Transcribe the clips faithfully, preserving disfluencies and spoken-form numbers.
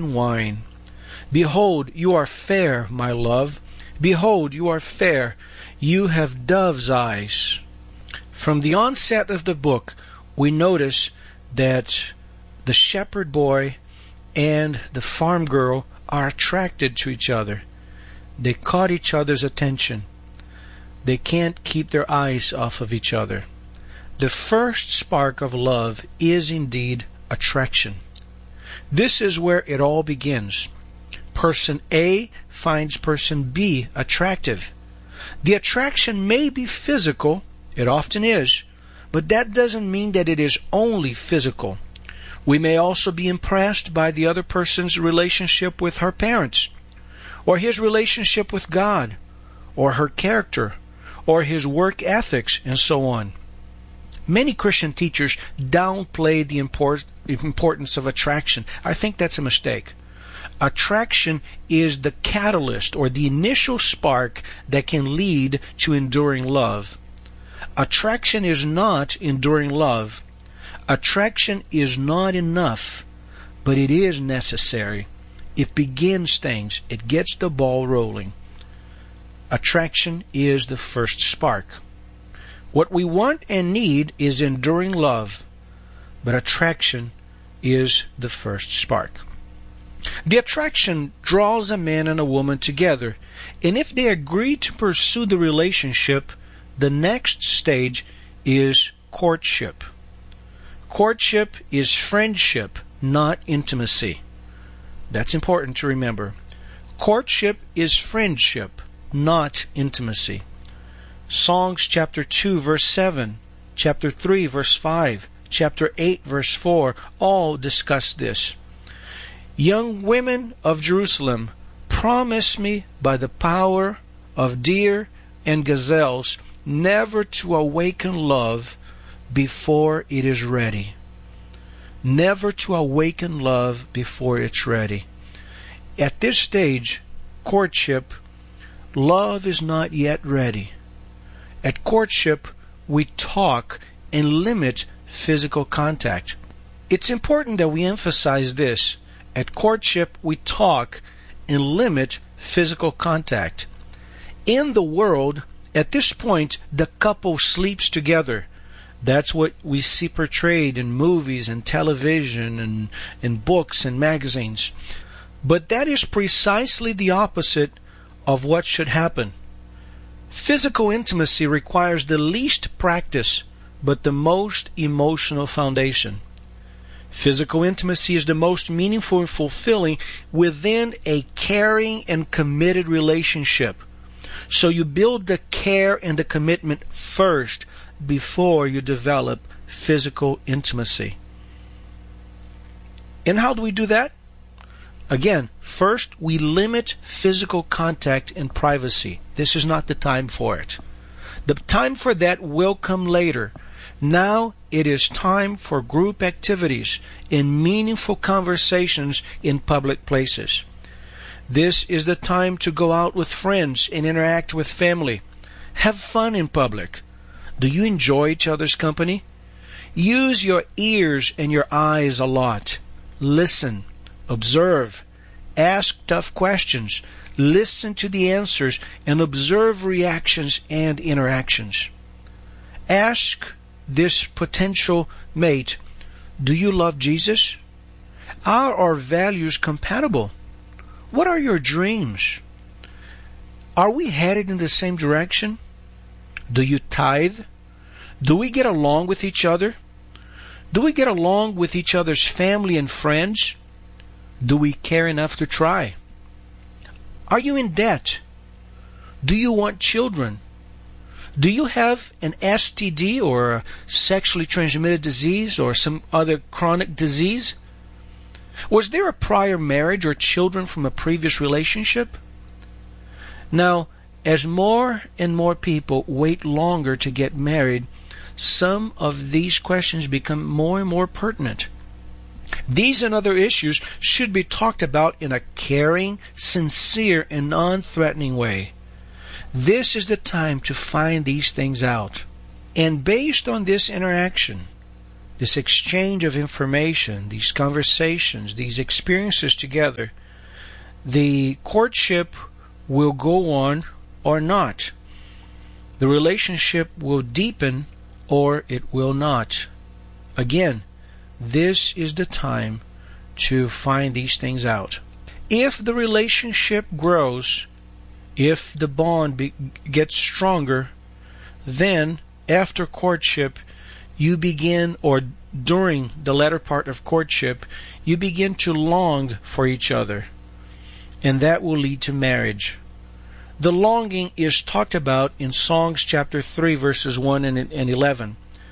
and wine. Behold, you are fair, my love. Behold, you are fair. You have dove's eyes. From the onset of the book, we notice that the shepherd boy and the farm girl are attracted to each other. They caught each other's attention. They can't keep their eyes off of each other. The first spark of love is indeed attraction. This is where it all begins. Person A finds person B attractive. The attraction may be physical, it often is, but that doesn't mean that it is only physical. We may also be impressed by the other person's relationship with her parents, or his relationship with God, or her character, or his work ethics, and so on. Many Christian teachers downplay the import, importance of attraction. I think that's a mistake. Attraction is the catalyst or the initial spark that can lead to enduring love. Attraction is not enduring love. Attraction is not enough, but it is necessary. It begins things. It gets the ball rolling. Attraction is the first spark. What we want and need is enduring love, but attraction is the first spark. The attraction draws a man and a woman together, and if they agree to pursue the relationship, the next stage is courtship. Courtship is friendship, not intimacy. That's important to remember. Courtship is friendship, not intimacy. Songs chapter two verse seven, chapter three verse five, chapter eight verse four all discuss this. Young women of Jerusalem, promise me by the power of deer and gazelles never to awaken love before it is ready. Never to awaken love before it's ready. At this stage, courtship, love is not yet ready. At courtship, we talk and limit physical contact. It's important that we emphasize this. At courtship, we talk and limit physical contact. In the world, at this point, the couple sleeps together. That's what we see portrayed in movies and television and in books and magazines. But that is precisely the opposite of what should happen. Physical intimacy requires the least practice, but the most emotional foundation. Physical intimacy is the most meaningful and fulfilling within a caring and committed relationship. So you build the care and the commitment first before you develop physical intimacy. And how do we do that? Again, first we limit physical contact and privacy. This is not the time for it. The time for that will come later. Now it is time for group activities and meaningful conversations in public places. This is the time to go out with friends and interact with family. Have fun in public. Do you enjoy each other's company? Use your ears and your eyes a lot. Listen, observe, ask tough questions, listen to the answers, and observe reactions and interactions. Ask this potential mate, do you love Jesus? Are our values compatible? What are your dreams? Are we headed in the same direction? Do you tithe? Do we get along with each other? Do we get along with each other's family and friends? Do we care enough to try? Are you in debt? Do you want children? Do you have an S T D or a sexually transmitted disease or some other chronic disease? Was there a prior marriage or children from a previous relationship? Now, as more and more people wait longer to get married, some of these questions become more and more pertinent. These and other issues should be talked about in a caring, sincere, and non-threatening way. This is the time to find these things out. And based on this interaction, this exchange of information, these conversations, these experiences together, the courtship will go on or not. The relationship will deepen or it will not. Again, this is the time to find these things out. If the relationship grows, if the bond be- gets stronger, then after courtship, you begin, or during the latter part of courtship, you begin to long for each other. And that will lead to marriage. The longing is talked about in Songs chapter three, verses one and eleven.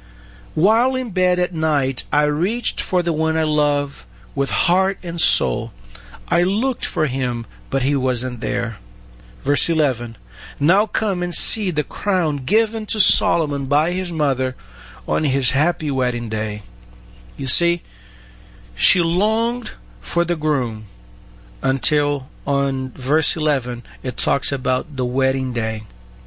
While in bed at night, I reached for the one I love with heart and soul. I looked for him, but he wasn't there. Verse eleven. Now come and see the crown given to Solomon by his mother on his happy wedding day. You see, she longed for the groom until on verse eleven it talks about the wedding day.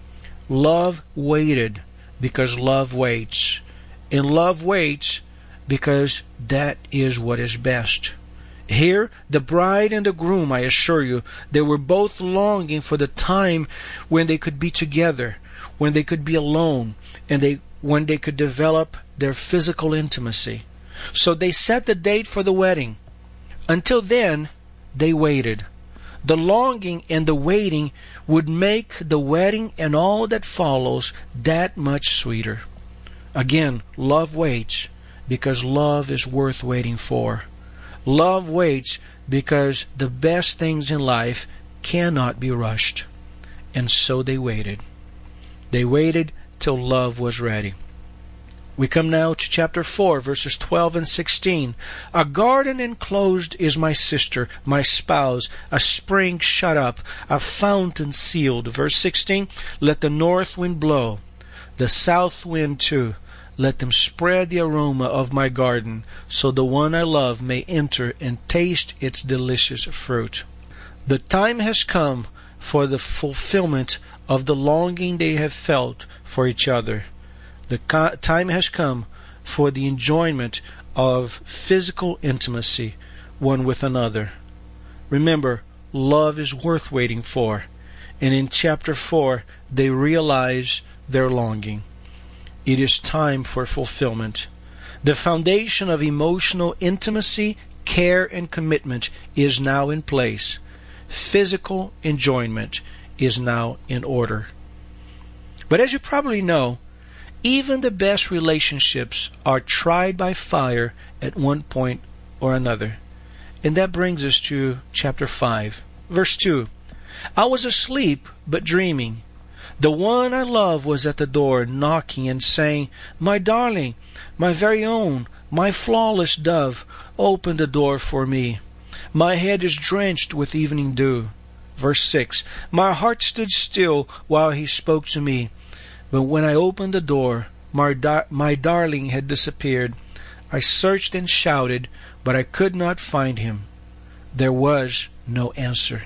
Love waited because love waits. And love waits because that is what is best. Here, the bride and the groom, I assure you, they were both longing for the time when they could be together, when they could be alone, and they when they could develop their physical intimacy. So they set the date for the wedding. Until then, they waited. The longing and the waiting would make the wedding and all that follows that much sweeter. Again, love waits because love is worth waiting for. Love waits because the best things in life cannot be rushed. And so they waited. They waited till love was ready. We come now to chapter four, verses twelve and sixteen. A garden enclosed is my sister, my spouse, a spring shut up, a fountain sealed. Verse sixteen, let the north wind blow, the south wind too. Let them spread the aroma of my garden, so the one I love may enter and taste its delicious fruit. The time has come for the fulfillment of the longing they have felt for each other. The co- time has come for the enjoyment of physical intimacy one with another. Remember, love is worth waiting for. And in chapter four, they realize their longing. It is time for fulfillment. The foundation of emotional intimacy, care, and commitment is now in place. Physical enjoyment is now in order. But as you probably know, even the best relationships are tried by fire at one point or another. And that brings us to chapter five, verse two. I was asleep, but dreaming. The one I love was at the door, knocking and saying, my darling, my very own, my flawless dove, open the door for me. My head is drenched with evening dew. Verse six. My heart stood still while he spoke to me. But when I opened the door, my, dar- my darling had disappeared. I searched and shouted, but I could not find him. There was no answer.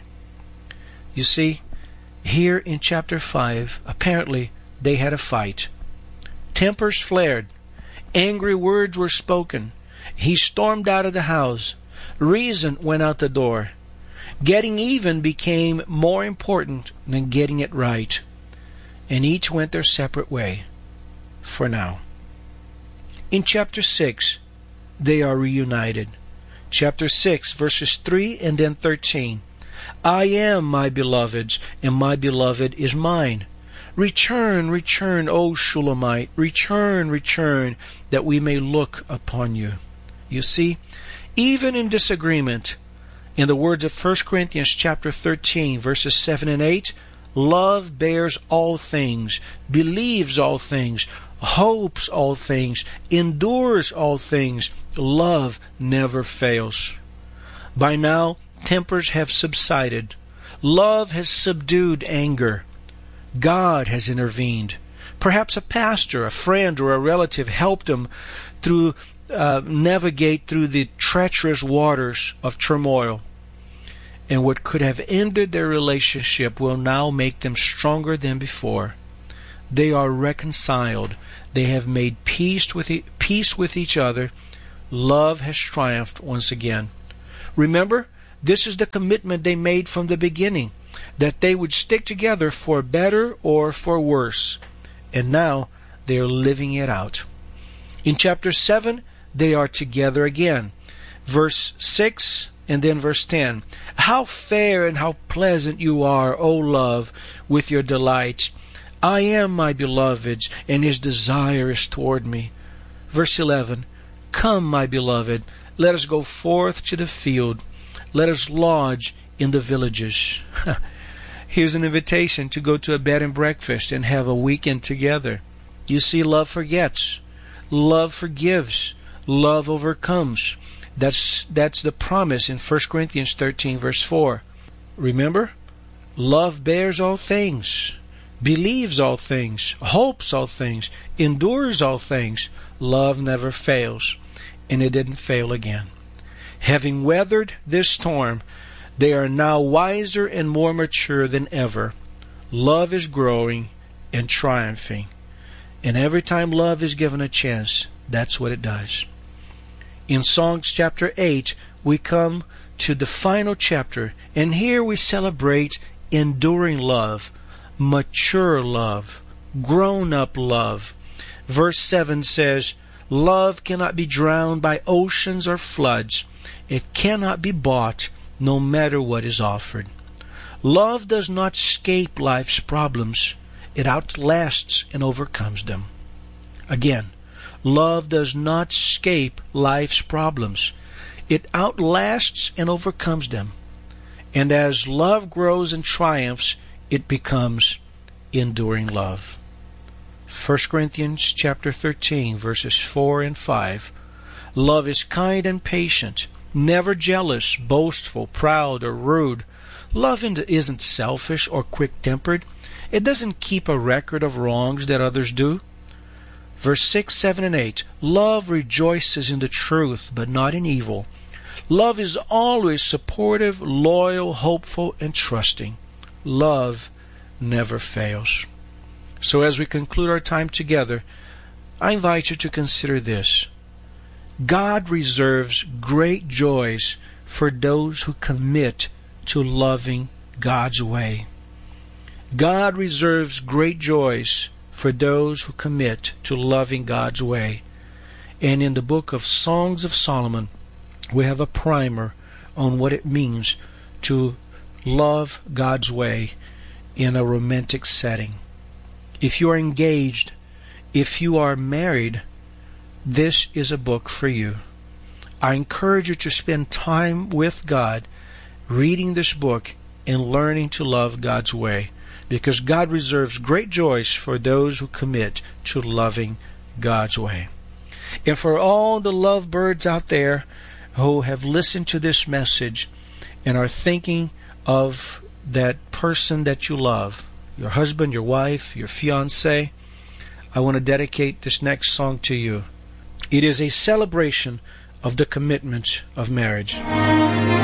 You see, here in chapter five, apparently they had a fight. Tempers flared. Angry words were spoken. He stormed out of the house. Reason went out the door. Getting even became more important than getting it right. And each went their separate way, for now. In chapter six, they are reunited. Chapter six, verses three and then thirteen. I am my beloved's, and my beloved is mine. Return, return, O Shulamite, return, return, that we may look upon you. You see, even in disagreement, in the words of First Corinthians chapter thirteen, verses seven and eight, love bears all things, believes all things, hopes all things, endures all things. Love never fails. By now, tempers have subsided. Love has subdued anger. God has intervened. Perhaps a pastor, a friend, or a relative helped them through uh, navigate through the treacherous waters of turmoil. And what could have ended their relationship will now make them stronger than before. They are reconciled. They have made peace with e- peace with each other. Love has triumphed once again. Remember, this is the commitment they made from the beginning, that they would stick together for better or for worse. And now they are living it out. In chapter seven, they are together again. Verse six and then verse ten. How fair and how pleasant you are, O love, with your delight. I am my beloved's, and his desire is toward me. Verse eleven. Come, my beloved, let us go forth to the field. Let us lodge in the villages. Here's an invitation to go to a bed and breakfast and have a weekend together. You see, love forgets. Love forgives. Love overcomes. That's that's the promise in First Corinthians thirteen, verse four. Remember? Love bears all things, believes all things, hopes all things, endures all things. Love never fails, and it didn't fail again. Having weathered this storm, they are now wiser and more mature than ever. Love is growing and triumphing. And every time love is given a chance, that's what it does. In Songs chapter eight, we come to the final chapter, and here we celebrate enduring love, mature love, grown-up love. Verse seven says, Love cannot be drowned by oceans or floods. It cannot be bought, no matter what is offered. Love does not escape life's problems. It outlasts and overcomes them. Again, love does not escape life's problems. It outlasts and overcomes them. And as love grows and triumphs, it becomes enduring love. First Corinthians chapter thirteen, verses four and five. Love is kind and patient, never jealous, boastful, proud, or rude. Love isn't selfish or quick-tempered. It doesn't keep a record of wrongs that others do. Verse six, seven, and eight. Love rejoices in the truth, but not in evil. Love is always supportive, loyal, hopeful, and trusting. Love never fails. So as we conclude our time together, I invite you to consider this. God reserves great joys for those who commit to loving God's way. God reserves great joys for those who commit to loving God's way. And in the book of Songs of Solomon, we have a primer on what it means to love God's way in a romantic setting. If you are engaged, if you are married, this is a book for you. I encourage you to spend time with God, reading this book and learning to love God's way, because God reserves great joys for those who commit to loving God's way. And for all the lovebirds out there who have listened to this message and are thinking of that person that you love, your husband, your wife, your fiancé, I want to dedicate this next song to you. It is a celebration of the commitment of marriage.